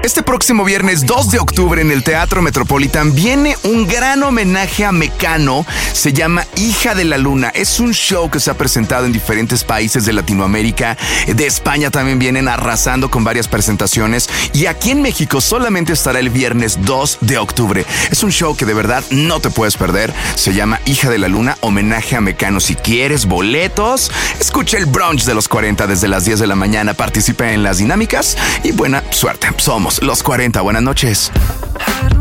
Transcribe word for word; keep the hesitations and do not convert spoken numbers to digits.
Este próximo viernes dos de octubre en el Teatro Metropolitan viene un gran homenaje a Mecano. Se llama Hija de la Luna. Es un show que se ha presentado en diferentes países de Latinoamérica. De España también vienen arrasando con varias presentaciones. Y aquí en México solamente estará el viernes dos de octubre. Es un show que de verdad no te puedes perder. Se llama Hija de la Luna, homenaje a Mecano. Si quieres boletos, escucha el brunch de los cuarenta desde las diez de la mañana. Participa en las dinámicas y buena suerte. Somos los cuarenta. Buenas noches.